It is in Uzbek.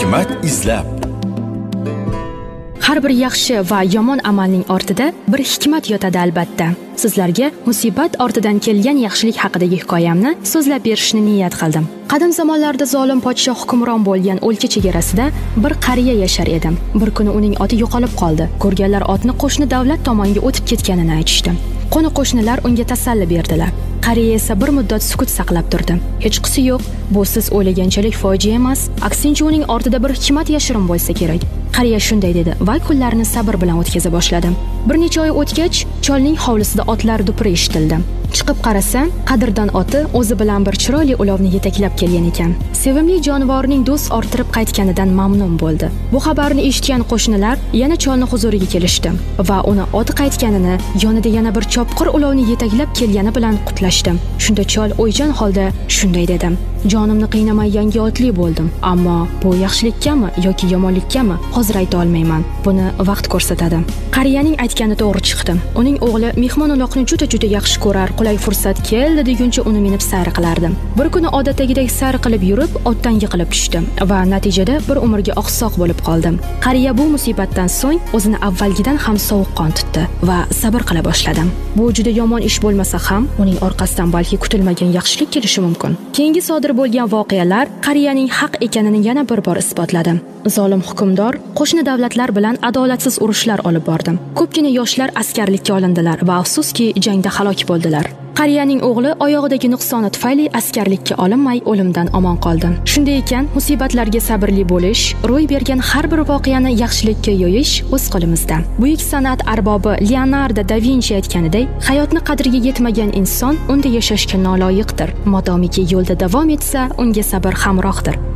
Hikmat izlab. Har bir yaxshi va yomon amalning ortida bir hikmat yotadi albatta. Sizlarga musibat ortidan kelgan yaxshilik haqidagi hikoyamni so'zlab berishni niyat qildim. Qadim zamonlarda zolim podshoh hukmron bo'lgan o'lka chegarasida bir qariya yashar edi. Bir kuni uning oti yo'qolib qoldi. Ko'rganlar otni qo'shni davlat tomonga o'tib ketganini aytishdi. Qo'ni-qo'shnilar unga tasalli berdilar. Qariya esa bir muddat sukut saqlab turdi. Hech qisi yo'q, bu siz o'ylaganchalik fojia emas, aksincha uning ortida bir hikmat yashirin bo'lsa kerak. Qariya shunday dedi va kunlarini sabr bilan o'tkaza boshladi. Bir necha oy o'tgach, cholning hovlisida otlar dupuri eshitildi. Chiqib qarasa, qadrdon oti o'zi bilan bir chiroyli ulovni yetaklab kelgan ekan. Sevimli jonivorning do'st orttirib qaytganidan mamnun bo'ldi. Bu xabarni eshitgan qo'shnilar yana cholni huzuriga kelishdi va uni oti qaytganini, yonida yana bir chopqir ulovni yetaklab kelgani bilan qutlashdi. Shunda chol o'ychan holda shunday dedi: "Jonimni qiynamay yangi otli bo'ldim, ammo bu yaxshilikkami yoki yomonlikkami hozir ayta olmayman. Buni vaqt ko'rsatadi." Qariyaning aytgani to'g'ri chiqdi. Uning o'g'li mehmon-uloqni juda yaxshi ko'rar, qulay fursat keldi deguncha uni minib sayr qilardi. Bir kuni odatdagidek sayr qilib yurib, otdan yiqilib tushdi va natijada bir umrga oqsoq bo'lib qoldi. Qariya bu musibatdan so'ng o'zini avvalgidan ham sovuqqon tutdi va sabr qila boshladi. Bu juda yomon ish bo'lmasa ham, uning orqasidan balki kutilmagan yaxshilik kelishi mumkin. Keyingi sodir bo'lgan voqealar qariyaning haq ekanini yana bir bor isbotladi. Zolim hukmdor qo'shni davlatlar bilan adolatsiz urushlar olib bordi. Ko'pgina yoshlar askarlikka olindilar va afsuski jangda halok bo'ldilar. Qariyaning o'g'li oyog'idagi nuqsoni tufayli askarlikka olinmay o'limdan omon qoldi. Shunday ekan, musibatlarga sabrli bo'lish, ro'y bergan har bir voqeani yaxshilikka yo'yish o'z qo'limizda. Buyuk san'at arbobi Leonardo da Vinci aytganidek, hayotni qadriga yetmagan inson unda yashashga noloyiqdir. Modomiki yo'lda davom etsa, unga sabr hamrohdir.